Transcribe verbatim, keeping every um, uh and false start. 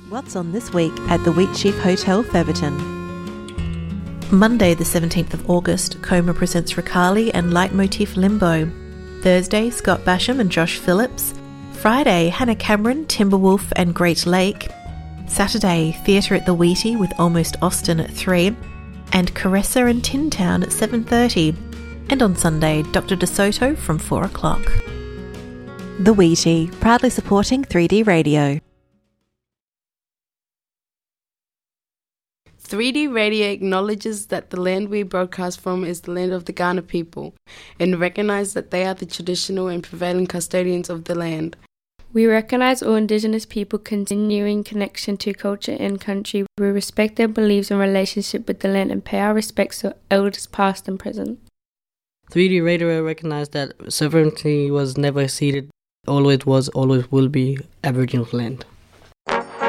What's on this week at the Wheatsheaf Hotel, Theberton? Monday, the seventeenth of August, Coma presents Ricali and Leitmotif Limbo. Thursday, Scott Basham and Josh Phillips. Friday, Hannah Cameron, Timberwolf and Great Lake. Saturday, Theatre at the Wheatie with Almost Austin at three. And Caressa and Tin Town at seven thirty. And on Sunday, Doctor DeSoto from four o'clock. The Wheatie, proudly supporting three D Radio. three D Radio acknowledges that the land we broadcast from is the land of the Kaurna people and recognise that they are the traditional and prevailing custodians of the land. We recognise all Indigenous people continuing connection to culture and country. We respect their beliefs and relationship with the land and pay our respects to elders past and present. three D Radio recognised that sovereignty was never ceded, always was, always will be Aboriginal land.